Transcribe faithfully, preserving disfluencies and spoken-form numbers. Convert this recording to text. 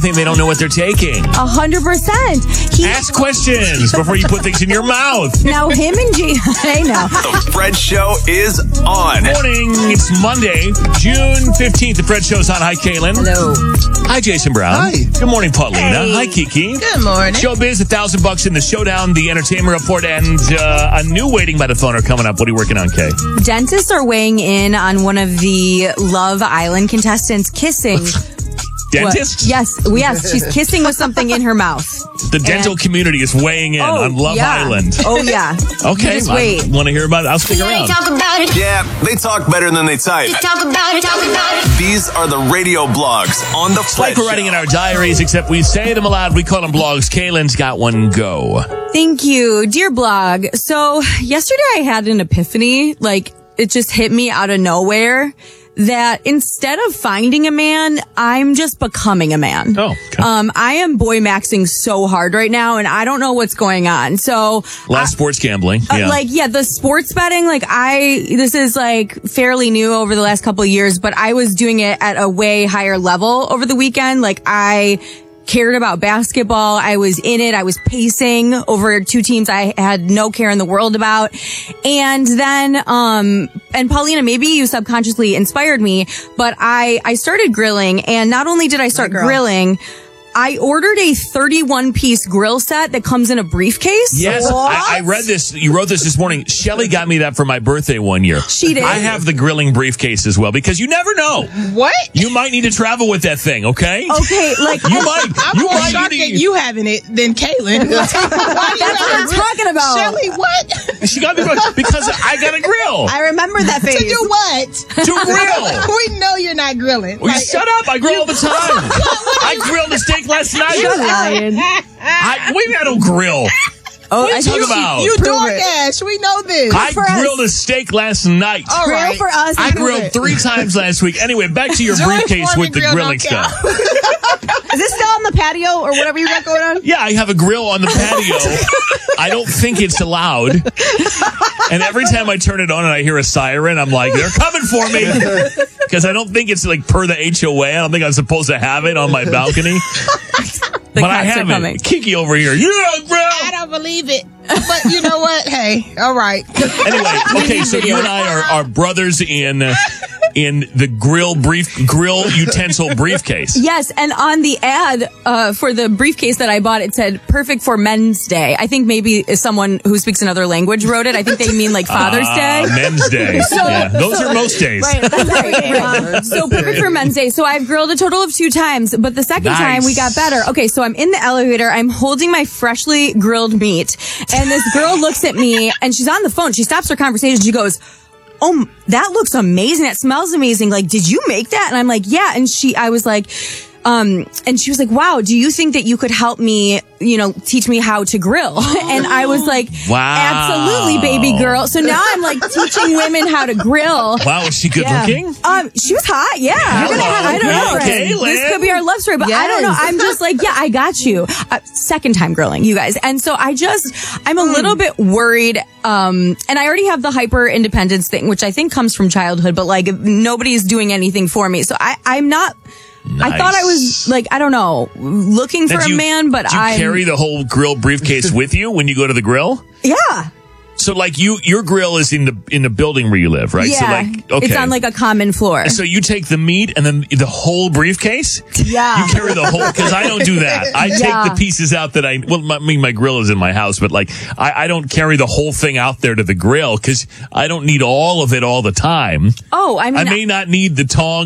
think they don't know what they're taking. A hundred percent. Ask questions before you put things in your mouth. Now him and G, I know. The Fred Show is on. Morning. It's Monday, June fifteenth. The Fred Show's on. Hi, Kaylin. Hello. Hi, Jason Brown. Hi. Good morning, Paulina. Hey. Hi, Kiki. Good morning. Showbiz, a thousand bucks in the showdown, the entertainment report, and uh, a new waiting by the phone are coming up. What are you working on, Kay? Dentists are weighing in on one of the Love Island contestants kissing. Dentist? What? Yes, yes. She's kissing with something in her mouth. The dental And- community is weighing in Oh, on Love yeah. Island. Oh, yeah. Okay, You just I wait. want to hear about it. I'll stick around. Talk about it. Yeah, they talk better than they type. Talk about it. Talk about it. These are the radio blogs on the It's like Fred we're writing Show. in our diaries, except we say them aloud. We call them blogs. Kaylin's got one. Go. Thank you, dear blog. So yesterday I had an epiphany. Like, it just hit me out of nowhere that instead of finding a man, I'm just becoming a man. Oh, okay. Um, I am boy maxing so hard right now, and I don't know what's going on. So, Last sports gambling. uh, Yeah. like, yeah, the sports betting, like, I, this is like fairly new over the last couple of years, but I was doing it at a way higher level over the weekend. Like, I cared about basketball. I was in it. I was pacing over two teams I had no care in the world about. And then, um, and Paulina, maybe you subconsciously inspired me, but I, I started grilling, and not only did I start girl. grilling, I ordered a thirty-one piece grill set that comes in a briefcase. Yes, I, I read this. You wrote this this morning. Shelly got me that for my birthday one year. She did. I have the grilling briefcase as well because you never know. What? You might need to travel with that thing, okay? Okay, like, You might. I'm you more might shocked need at to- you having it than Kaylin. That's that's what I'm talking about. Shelly, what? She got me because I got a grill I remember that phase. To do what? to grill. We know you're not grilling. Well, you Like, shut up! I grill all the time. I grilled a steak last night. Ryan. I, we I don't grill. Oh, What are you I talking think about? You Prove DoorDash. We know this. I for us. grilled a steak last night. All grill right. for us. I and prove grilled it. three times last week. Anyway, back to your Joy briefcase Foreman with the grill grilling don't count. stuff. Is this still on the patio or whatever you got going on? Yeah, I have a grill on the patio. I don't think it's allowed. And every time I turn it on and I hear a siren, I'm like, they're coming for me. Because I don't think it's like per the H O A. I don't think I'm supposed to have it on my balcony. The but I cops are have coming. it. Kiki over here. Yeah, grill. I don't believe it. But you know what? Hey, all right. Anyway, okay, so you and I are, are brothers in uh, in the grill brief grill utensil briefcase. Yes, and on the ad uh, for the briefcase that I bought, it said "perfect for Men's Day." I think maybe someone who speaks another language wrote it. I think they mean like Father's Ah, Day. Men's Day. yeah, those are most days. Right, that's right. right. So perfect for Men's Day. So I've grilled a total of two times, but the second Nice. time we got better. Okay, so I'm in the elevator. I'm holding my freshly grilled meat, and this girl looks at me, and she's on the phone. She stops her conversation. She goes, "Oh, that looks amazing. That smells amazing. Like, did you make that?" And I'm like, "Yeah." And she, I was like, um, and she was like, "Wow, do you think that you could help me, you know, teach me how to grill?" And I was like, Wow. "Absolutely, baby girl." So now I'm like teaching women how to grill. Wow, is she good Yeah. looking? Um, she was hot. Yeah. Hello. You're gonna have, I don't know. Okay, This- this Lynn. could be our love story, but I don't know. Yes. I'm just like, yeah, I got you. Uh, second time grilling, you guys. And so I just, I'm a little bit worried. Um, and I already have the hyper independence thing, which I think comes from childhood, but like nobody's doing anything for me. So I, I'm not, I thought I was like, I don't know, looking for Now, a do you- man, but do you I carry the whole grill briefcase with you when you go to the grill? yeah. So, like, you, your grill is in the in the building where you live, right? Yeah. So, like, okay. It's on like a common floor. So you take the meat and then the whole briefcase? Yeah. You carry the whole, because I don't do that. I Yeah. take the pieces out that I, well, my, I mean, my grill is in my house, but like, I, I don't carry the whole thing out there to the grill because I don't need all of it all the time. Oh, I mean, I may not need the tongs.